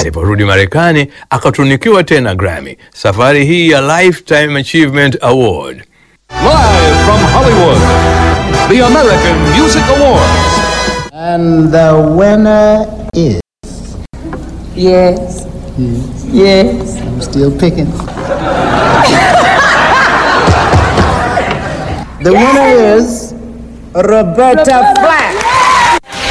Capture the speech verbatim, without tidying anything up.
Aliporudi Marekani akatunikiwa tena Grammy, safari hii ya Lifetime Achievement Award. Live from Hollywood, the American Music Awards. And the winner is... Yes. Yes. Yes. I'm still picking. The winner is Roberta Flack.